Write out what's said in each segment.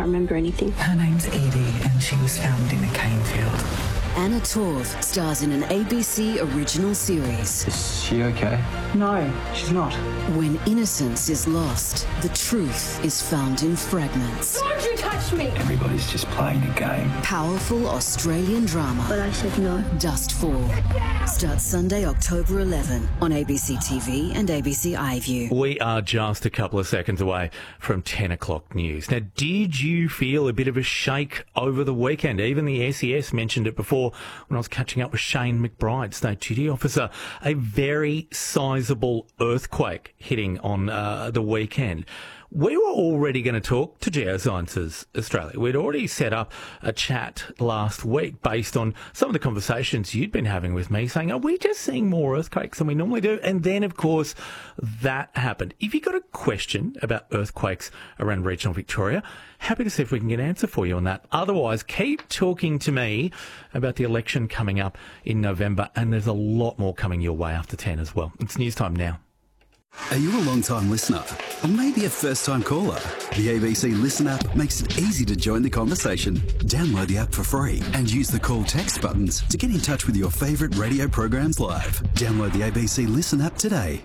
can't remember anything. Her name's Edie and she was found in a cane field. Anna Torv stars in an ABC original series. Is she okay? No, she's not. When innocence is lost, the truth is found in fragments. Don't you touch me! Everybody's just playing a game. Powerful Australian drama. But I said no. Dustfall. Starts Sunday, October 11 on ABC TV and ABC iView. We are just a couple of seconds away from 10 o'clock news. Now, did you feel a bit of a shake over the weekend? Even the SES mentioned it before when I was catching up with Shane McBride, State Duty Officer. A very sizable earthquake hitting on the weekend. We were already going to talk to Geosciences Australia. We'd already set up a chat last week based on some of the conversations you'd been having with me saying, are we just seeing more earthquakes than we normally do? And then, of course, that happened. If you've got a question about earthquakes around regional Victoria, happy to see if we can get an answer for you on that. Otherwise, keep talking to me about the election coming up in November, and there's a lot more coming your way after 10 as well. It's news time now. Are you a long-time listener? Or maybe a first-time caller? The ABC Listen app makes it easy to join the conversation. Download the app for free and use the call text buttons to get in touch with your favourite radio programs live. Download the ABC Listen app today.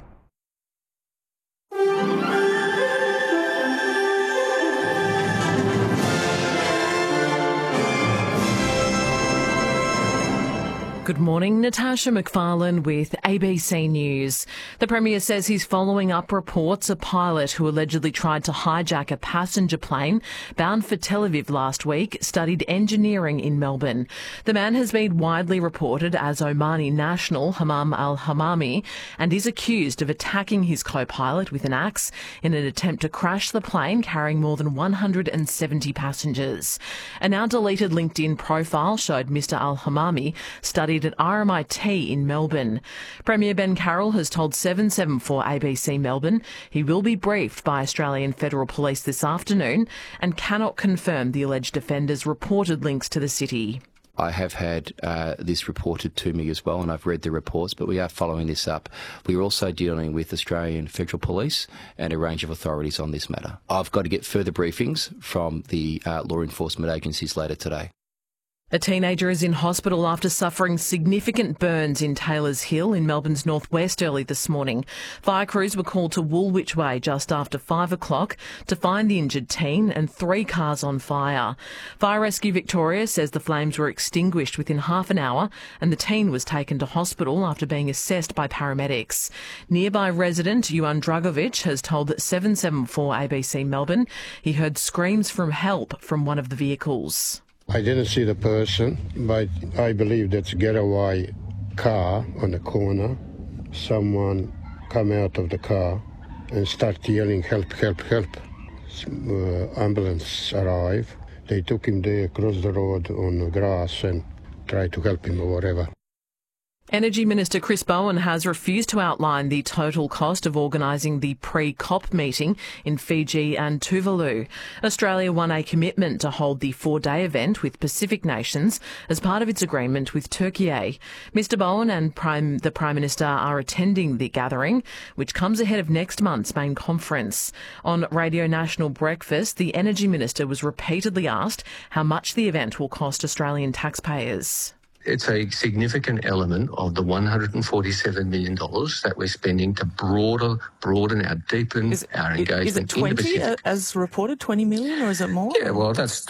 Good morning, Natasha McFarlane with ABC News. The Premier says he's following up reports a pilot who allegedly tried to hijack a passenger plane bound for Tel Aviv last week studied engineering in Melbourne. The man has been widely reported as Omani national Hammam al-Hammami and is accused of attacking his co-pilot with an axe in an attempt to crash the plane carrying more than 170 passengers. A now deleted LinkedIn profile showed Mr al-Hammami studied at RMIT in Melbourne. Premier Ben Carroll has told 774 ABC Melbourne he will be briefed by Australian Federal Police this afternoon and cannot confirm the alleged offender's reported links to the city. I have had this reported to me as well, and I've read the reports, but we are following this up. We are also dealing with Australian Federal Police and a range of authorities on this matter. I've got to get further briefings from the law enforcement agencies later today. A teenager is in hospital after suffering significant burns in Taylors Hill in Melbourne's northwest early this morning. Fire crews were called to Woolwich Way just after 5 o'clock to find the injured teen and 3 cars on fire. Fire Rescue Victoria says the flames were extinguished within half an hour and the teen was taken to hospital after being assessed by paramedics. Nearby resident Yuan Dragovic has told 774 ABC Melbourne he heard screams for help from one of the vehicles. I didn't see the person, but I believe that's a getaway car on the corner. Someone come out of the car and start yelling, help, help, help. Ambulance arrived. They took him there across the road on the grass and tried to help him or whatever. Energy Minister Chris Bowen has refused to outline the total cost of organising the pre-COP meeting in Fiji and Tuvalu. Australia won a commitment to hold the 4-day event with Pacific nations as part of its agreement with Turkey. Mr Bowen and the Prime Minister are attending the gathering, which comes ahead of next month's main conference. On Radio National Breakfast, the Energy Minister was repeatedly asked how much the event will cost Australian taxpayers. It's a significant element of the $147 million that we're spending to broaden our deepen our engagement. Is it 20 as reported, 20 million, or is it more? Yeah, well, that's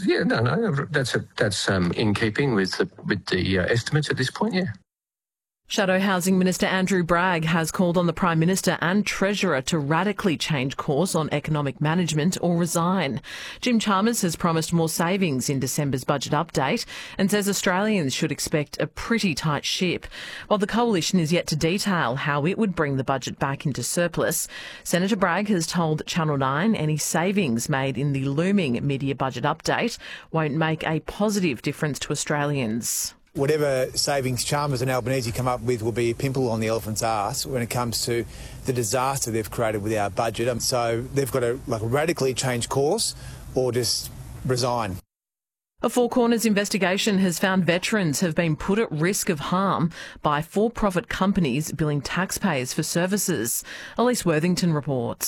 in keeping with the estimates at this point. Yeah. Shadow Housing Minister Andrew Bragg has called on the Prime Minister and Treasurer to radically change course on economic management or resign. Jim Chalmers has promised more savings in December's budget update and says Australians should expect a pretty tight ship. While the Coalition is yet to detail how it would bring the budget back into surplus, Senator Bragg has told Channel 9 any savings made in the looming mid-year budget update won't make a positive difference to Australians. Whatever savings Chalmers and Albanese come up with will be a pimple on the elephant's arse when it comes to the disaster they've created with our budget. So they've got to radically change course or just resign. A Four Corners investigation has found veterans have been put at risk of harm by for-profit companies billing taxpayers for services. Elise Worthington reports.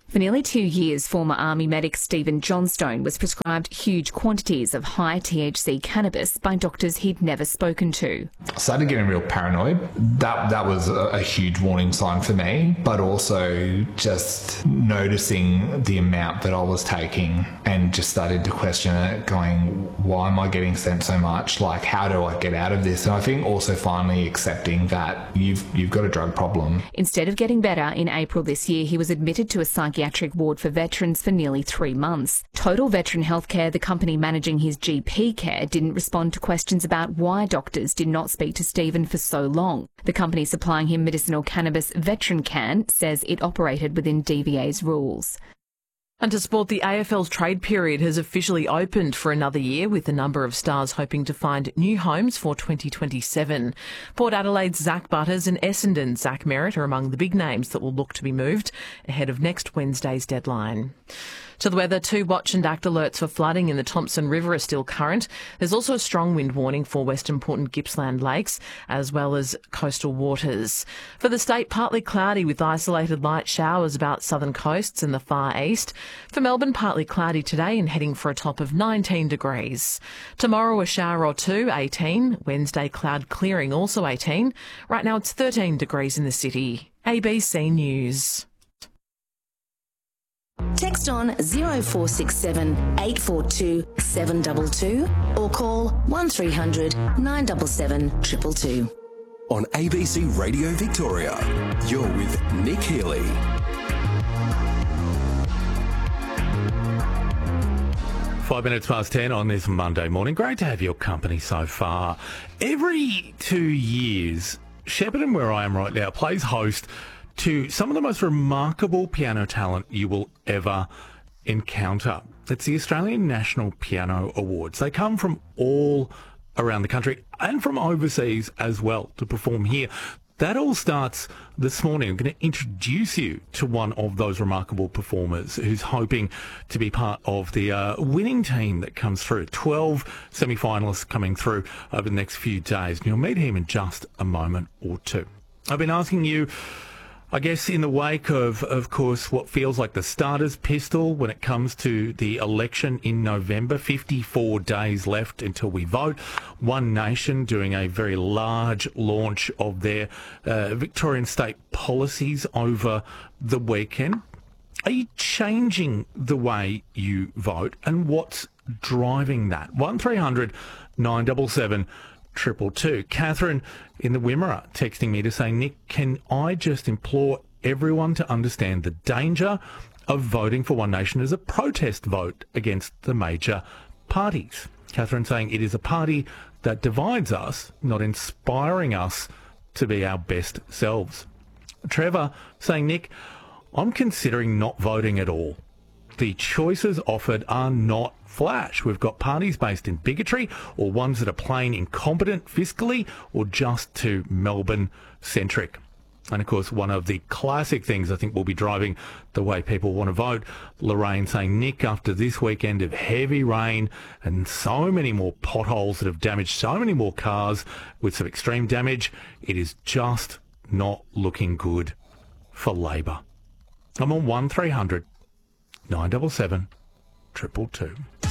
For nearly 2 years, former Army medic Stephen Johnstone was prescribed huge quantities of high THC cannabis by doctors he'd never spoken to. I started getting real paranoid. That was a huge warning sign for me, but also just noticing the amount that I was taking and just started to question it, going, why am I getting sent so much? Like, how do I get out of this? And I think also finally accepting that you've got a drug problem. Instead of getting better, in April this year, he was admitted to a psychiatric ward for veterans for nearly 3 months. Total Veteran Healthcare, the company managing his GP care, didn't respond to questions about why doctors did not speak to Stephen for so long. The company supplying him medicinal cannabis, Veteran Can, says it operated within DVA's rules. And to sport, the AFL's trade period has officially opened for another year, with a number of stars hoping to find new homes for 2027. Port Adelaide's Zach Butters and Essendon's Zach Merritt are among the big names that will look to be moved ahead of next Wednesday's deadline. To the weather, 2 watch and act alerts for flooding in the Thompson River are still current. There's also a strong wind warning for Western Port and Gippsland Lakes, as well as coastal waters. For the state, partly cloudy with isolated light showers about southern coasts and the far east. For Melbourne, partly cloudy today and heading for a top of 19 degrees. Tomorrow, a shower or two, 18. Wednesday, cloud clearing, also 18. Right now, it's 13 degrees in the city. ABC News. Text on 0467 842 722 or call 1300 977 222. On ABC Radio Victoria, you're with Nick Healy. Five minutes past 10 on this Monday morning. Great to have your company so far. Every 2 years, Shepparton, where I am right now, plays host to some of the most remarkable piano talent you will ever encounter. It's the Australian National Piano Awards. They come from all around the country and from overseas as well to perform here. That all starts this morning. I'm going to introduce you to one of those remarkable performers who's hoping to be part of the winning team that comes through. 12 semi-finalists coming through over the next few days. And you'll meet him in just a moment or two. I've been asking you, I guess, in the wake of course, what feels like the starter's pistol when it comes to the election in November. 54 days left until we vote. One Nation doing a very large launch of their Victorian state policies over the weekend. Are you changing the way you vote, and what's driving that? 1300 977 222. Catherine in the Wimmera texting me to say, Nick, can I just implore everyone to understand the danger of voting for One Nation as a protest vote against the major parties? Catherine saying it is a party that divides us, not inspiring us to be our best selves. Trevor saying, Nick, I'm considering not voting at all. The choices offered are not flash. We've got parties based in bigotry or ones that are plain incompetent fiscally or just too Melbourne-centric. And, of course, one of the classic things I think will be driving the way people want to vote, Lorraine saying, Nick, after this weekend of heavy rain and so many more potholes that have damaged so many more cars with some extreme damage, it is just not looking good for Labor. I'm on 1300 977 222.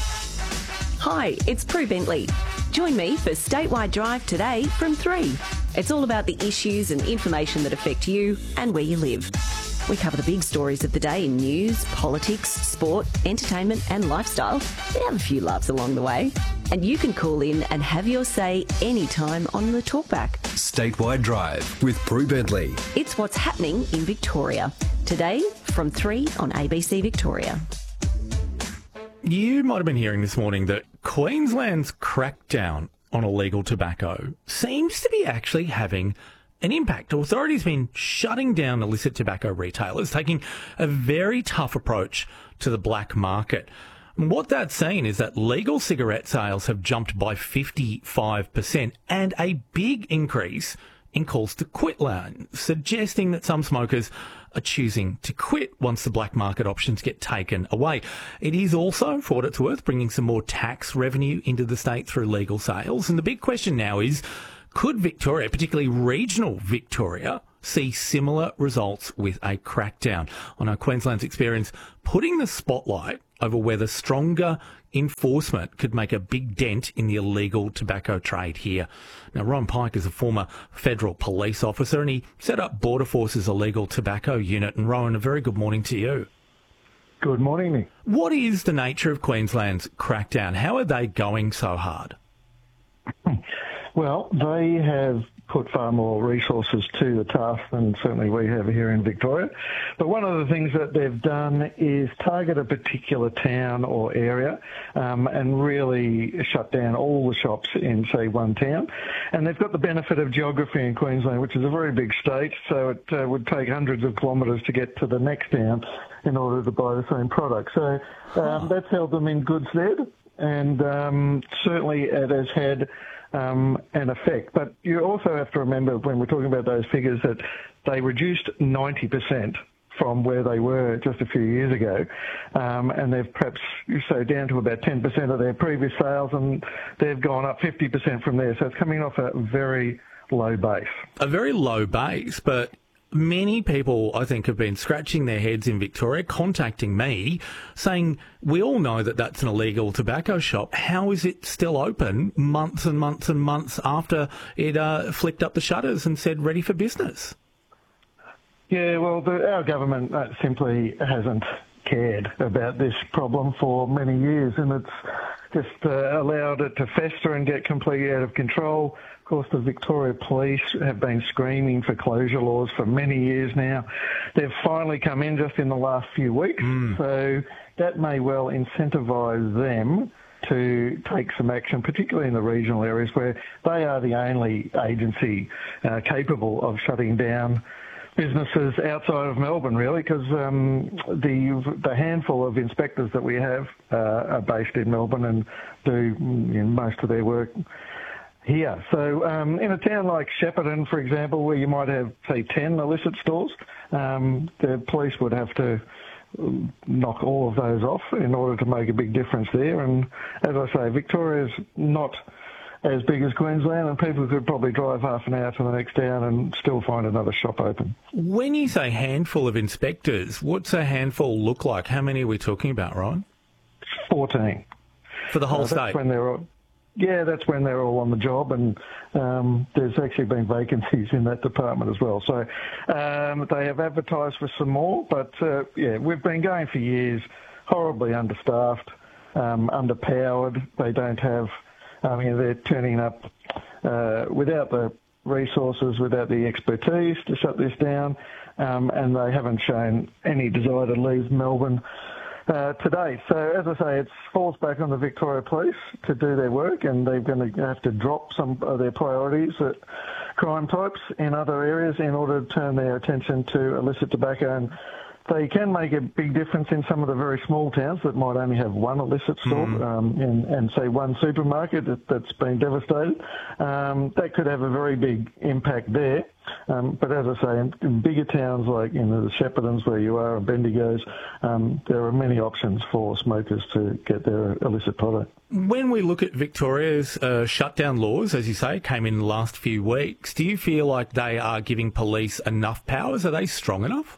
Hi, it's Prue Bentley. Join me for Statewide Drive today from 3. It's all about the issues and information that affect you and where you live. We cover the big stories of the day in news, politics, sport, entertainment and lifestyle. We have a few laughs along the way. And you can call in and have your say anytime on the talkback. Statewide Drive with Prue Bentley. It's what's happening in Victoria. Today from 3 on ABC Victoria. You might have been hearing this morning that Queensland's crackdown on illegal tobacco seems to be actually having an impact. Authorities have been shutting down illicit tobacco retailers, taking a very tough approach to the black market. And what that's saying is that legal cigarette sales have jumped by 55% and a big increase in calls to quit line, suggesting that some smokers are choosing to quit once the black market options get taken away. It is also, for what it's worth, bringing some more tax revenue into the state through legal sales. And the big question now is, could Victoria, particularly regional Victoria, see similar results with a crackdown. On our Queensland's experience, putting the spotlight over whether stronger enforcement could make a big dent in the illegal tobacco trade here. Now, Ron Pike is a former federal police officer and he set up Border Force's illegal tobacco unit. And Rowan, a very good morning to you. Good morning, Nick. What is the nature of Queensland's crackdown? How are they going so hard? Well, they have put far more resources to the task than certainly we have here in Victoria. But one of the things that they've done is target a particular town or area and really shut down all the shops in, say, one town. And they've got the benefit of geography in Queensland, which is a very big state, so it would take hundreds of kilometres to get to the next town in order to buy the same product. So that's held them in good stead, and certainly it has had an effect. But you also have to remember when we're talking about those figures that they reduced 90% from where they were just a few years ago, and they've perhaps down to about 10% of their previous sales, and they've gone up 50% from there. So it's coming off a very low base. A very low base, but many people, I think, have been scratching their heads in Victoria, contacting me, saying, we all know that that's an illegal tobacco shop. How is it still open months and months and months after it flicked up the shutters and said ready for business? Yeah, well, our government simply hasn't cared about this problem for many years, and it's just allowed it to fester and get completely out of control. Of course, the Victoria Police have been screaming for closure laws for many years now. They've finally come in just in the last few weeks, so that may well incentivise them to take some action, particularly in the regional areas where they are the only agency capable of shutting down businesses outside of Melbourne, really, because the handful of inspectors that we have are based in Melbourne and do most of their work here. So in a town like Shepparton, for example, where you might have, say, 10 illicit stores, the police would have to knock all of those off in order to make a big difference there. And as I say, Victoria's not as big as Queensland, and people could probably drive half an hour to the next town and still find another shop open. When you say handful of inspectors, what's a handful look like? How many are we talking about, Ryan? 14. For the whole state? That's when they're all on the job, and there's actually been vacancies in that department as well. So they have advertised for some more, but we've been going for years, horribly understaffed, underpowered. They don't have, they're turning up without the resources, without the expertise to shut this down, and they haven't shown any desire to leave Melbourne today. So, as I say, it falls back on the Victoria Police to do their work, and they're going to have to drop some of their priorities at crime types in other areas in order to turn their attention to illicit tobacco. And they can make a big difference in some of the very small towns that might only have one illicit store and say one supermarket that's been devastated. That could have a very big impact there. But as I say, in bigger towns like the Sheppartons where you are, and Bendigos, there are many options for smokers to get their illicit product. When we look at Victoria's shutdown laws, as you say, came in the last few weeks, do you feel like they are giving police enough powers? Are they strong enough?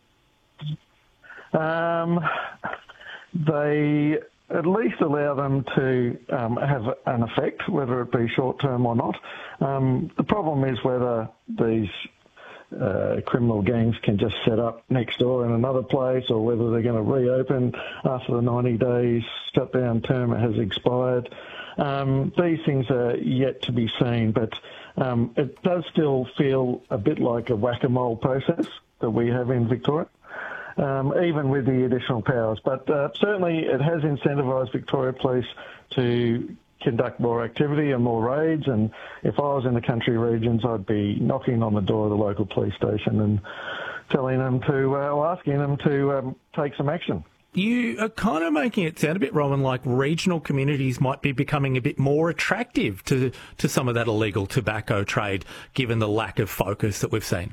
They at least allow them to have an effect, whether it be short-term or not. The problem is whether these criminal gangs can just set up next door in another place, or whether they're going to reopen after the 90 days shutdown term has expired. These things are yet to be seen, but it does still feel a bit like a whack-a-mole process that we have in Victoria. Even with the additional powers. But certainly it has incentivised Victoria Police to conduct more activity and more raids, and if I was in the country regions, I'd be knocking on the door of the local police station and telling them to, asking them to take some action. You are kind of making it sound a bit, Rowan, like regional communities might be becoming a bit more attractive to some of that illegal tobacco trade, given the lack of focus that we've seen.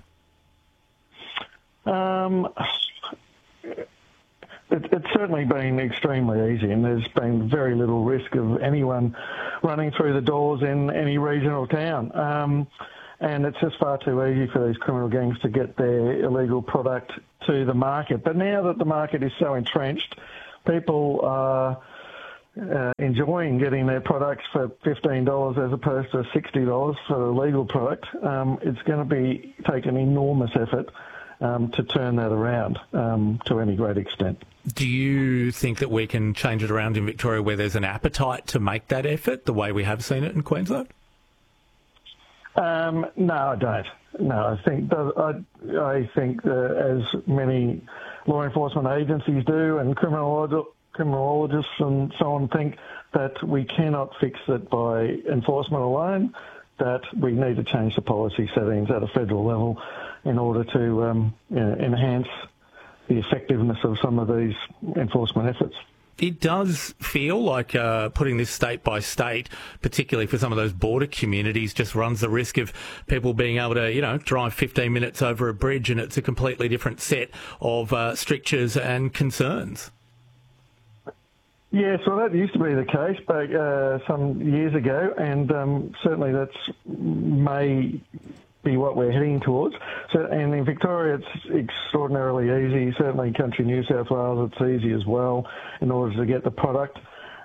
It's certainly been extremely easy, and there's been very little risk of anyone running through the doors in any regional town. and it's just far too easy for these criminal gangs to get their illegal product to the market. But now that the market is so entrenched, people are enjoying getting their products for $15 as opposed to $60 for a legal product. It's going to take an enormous effort to turn that around to any great extent. Do you think that we can change it around in Victoria where there's an appetite to make that effort, the way we have seen it in Queensland? No, I don't. No, I think as many law enforcement agencies do, and criminologists and so on think that we cannot fix it by enforcement alone, that we need to change the policy settings at a federal level in order to enhance the effectiveness of some of these enforcement efforts. It does feel like putting this state by state, particularly for some of those border communities, just runs the risk of people being able to, drive 15 minutes over a bridge and it's a completely different set of strictures and concerns. Yes, well, that used to be the case back some years ago, and certainly that may be what we're heading towards. And in Victoria, it's extraordinarily easy. Certainly in country New South Wales, it's easy as well in order to get the product.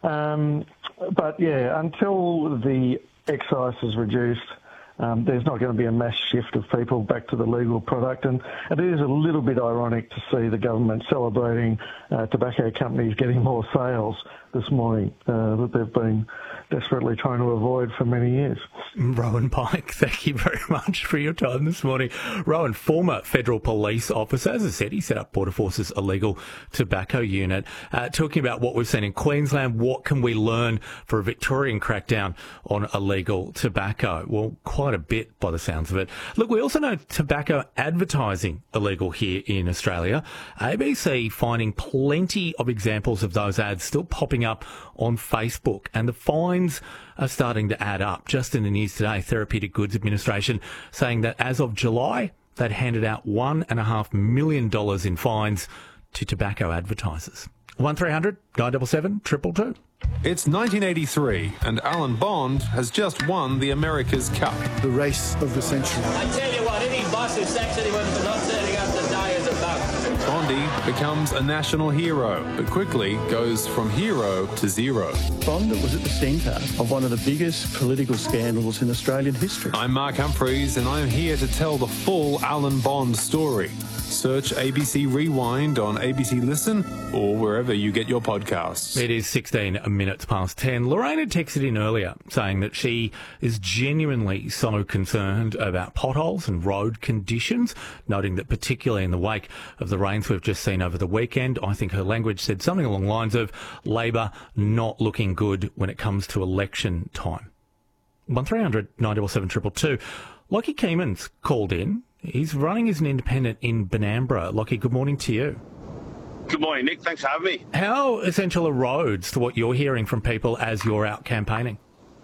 But yeah, until the excise is reduced, there's not going to be a mass shift of people back to the legal product. And it is a little bit ironic to see the government celebrating tobacco companies getting more sales this morning that they've been desperately trying to avoid for many years. Rowan Pike, thank you very much for your time this morning. Rowan, former federal police officer, as I said, he set up Border Force's illegal tobacco unit. Talking about what we've seen in Queensland, what can we learn for a Victorian crackdown on illegal tobacco? Well, quite a bit by the sounds of it. Look, we also know tobacco advertising illegal here in Australia. ABC finding plenty of examples of those ads still popping up on Facebook, and the fines are starting to add up. Just in the news today, Therapeutic Goods Administration saying that as of July, they'd handed out $1.5 million in fines to tobacco advertisers. 1300 977 222. It's 1983 and Alan Bond has just won the America's Cup. The race of the century. I tell you what, any boss who sacks anyone for not turning up today is a bug. Bondy becomes a national hero, but quickly goes from hero to zero. Bond was at the centre of one of the biggest political scandals in Australian history. I'm Mark Humphreys and I'm here to tell the full Alan Bond story. Search ABC Rewind on ABC Listen or wherever you get your podcasts. It is 16 minutes past 10. Lorraine had texted in earlier saying that she is genuinely so concerned about potholes and road conditions, noting that particularly in the wake of the rains we've just seen over the weekend, I think her language said something along the lines of Labor not looking good when it comes to election time. 1300 977 222. Lockie Keeman's called in. He's running as an independent in Benambra. Lockie, good morning to you. Good morning, Nick. Thanks for having me. How essential are roads to what you're hearing from people as you're out campaigning?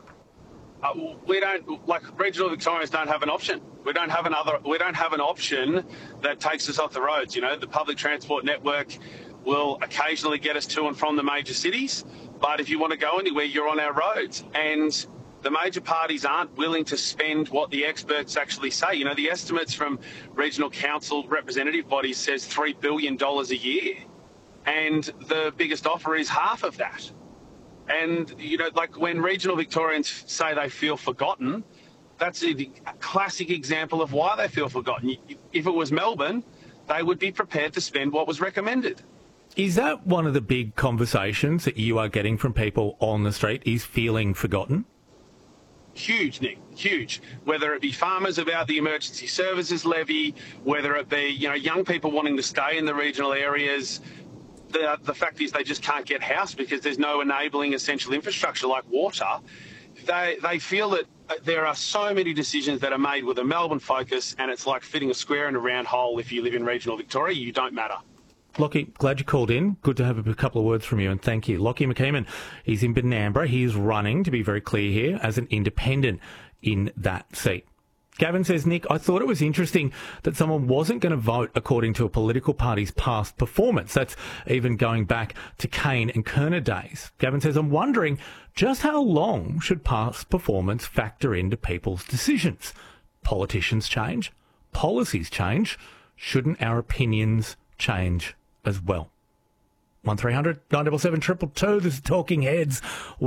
We don't, regional Victorians don't have an option. We don't have an option that takes us off the roads. The public transport network will occasionally get us to and from the major cities, but if you want to go anywhere, you're on our roads. And the major parties aren't willing to spend what the experts actually say. The estimates from regional council representative bodies says $3 billion a year, and the biggest offer is half of that. And, when regional Victorians say they feel forgotten, that's a classic example of why they feel forgotten. If it was Melbourne, they would be prepared to spend what was recommended. Is that one of the big conversations that you are getting from people on the street, is feeling forgotten? Huge, Nick, huge. Whether it be farmers about the emergency services levy, whether it be, young people wanting to stay in the regional areas. The fact is they just can't get house because there's no enabling essential infrastructure like water. They feel that there are so many decisions that are made with a Melbourne focus, and it's like fitting a square in a round hole. If you live in regional Victoria, you don't matter. Lockie, glad you called in. Good to have a couple of words from you, and thank you. Lockie McKeeman, he's in Benambra. He is running, to be very clear here, as an independent in that seat. Gavin says, Nick, I thought it was interesting that someone wasn't going to vote according to a political party's past performance. That's even going back to Kane and Kerner days. Gavin says, I'm wondering just how long should past performance factor into people's decisions? politicians change, policies change, shouldn't our opinions change as well? 1300 977 222. This is Talking Heads.